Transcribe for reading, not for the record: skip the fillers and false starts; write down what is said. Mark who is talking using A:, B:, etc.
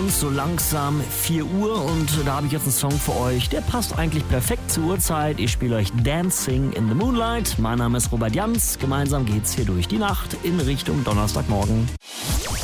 A: Jans, so langsam 4 Uhr und da habe ich jetzt einen Song für euch, der passt eigentlich perfekt zur Uhrzeit. Ich spiele euch Dancing in the Moonlight. Mein Name ist Robert Jans. Gemeinsam geht's hier durch die Nacht in Richtung Donnerstagmorgen.